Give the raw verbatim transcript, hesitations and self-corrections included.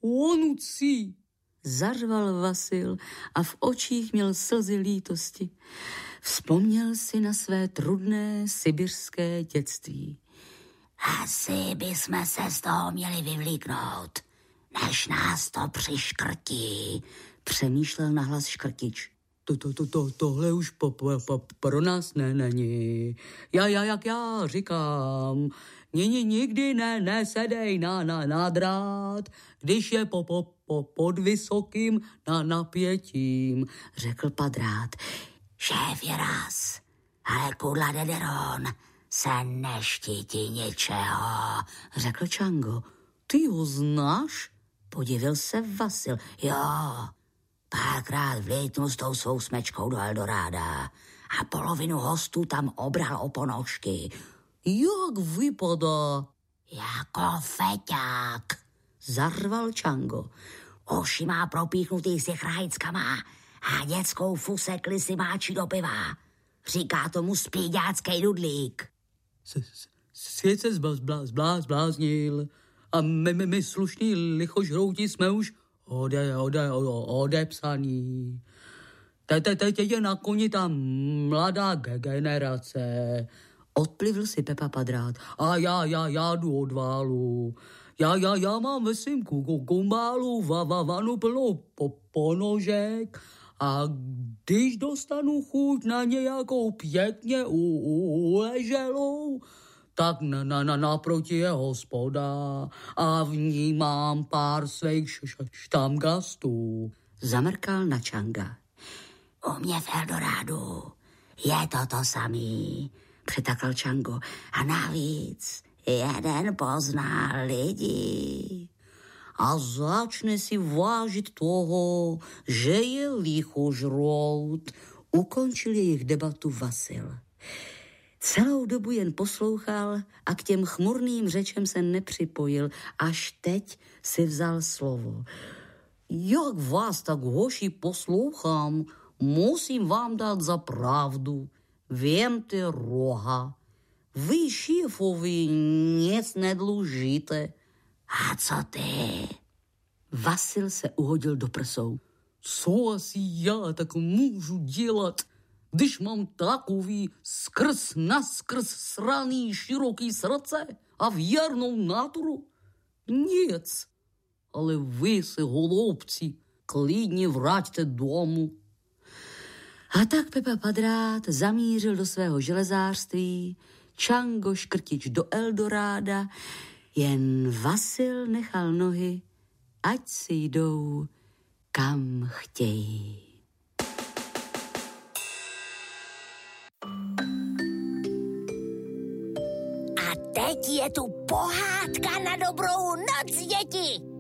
onucí, zařval Vasil a v očích měl slzy lítosti. Vzpomněl si na své trudné sibirské dětství. Asi bychom se z toho měli vyvlíknout, než nás to přiškrtí, přemýšlel nahlas Škrtič. To, to, to, to, tohle už po, po, po, pro nás ne, není. Já, já, jak já říkám, Ni, nikdy ne, nesedej na, na, na drát, když je po, po, po, pod vysokým na, napětím, řekl Padrát. Šéf je raz, ale kudla Dederon se neštítí ničeho, řekl Čango. Ty ho znáš? Podivil se Vasil. Jo, párkrát vlítnul s tou svou smečkou do Eldoráda a polovinu hostů tam obral o ponožky. Jak vypadá? Jako feťák, zarval Čango. Uši má propíchnutý s těch rajckama a dětskou fusekli si máčí do piva. Říká tomu spíďáckej dudlík. Svět se zbláznil a my, my, my slušní lichožrouti jsme už ode, ode, odepsaní. Teď te, te, je na koni ta mladá generace. Odplivl si Pepa Padrát. A já, já, já jdu od válu. Já, já, já mám ve svým gumbálu va, va, vanu plnou po, ponožek a když dostanu chuť na nějakou pěkně u, u, uleželou, tak na, na, na, naproti je hospoda a v ní mám pár svých š, š, štamgastů. Zamrkal na Čanga. U mě v Eldorádu je to to samý, přetakal Čango. A navíc jeden pozná lidi. A začne si vážit toho, že je lichožrout. Ukončil jejich debatu Vasil. Celou dobu jen poslouchal a k těm chmurným řečem se nepřipojil. Až teď si vzal slovo. Jak vás tak, hoši, poslouchám, musím vám dát za pravdu. Věmte roha. Vy šéfovi nic nedlužíte. A co ty? Vasil se uhodil do prsou. Co asi já tak můžu dělat, když mám takový skrz naskrz sraný široký srdce a věrnou naturu? Nic. Ale vy se, holubci, klidně vraťte domů. A tak Pepa Padrát zamířil do svého železářství, Čango Škrtič do Eldoráda, jen Vasil nechal nohy, ať si jdou, kam chtějí. A teď je tu pohádka na dobrou noc, děti!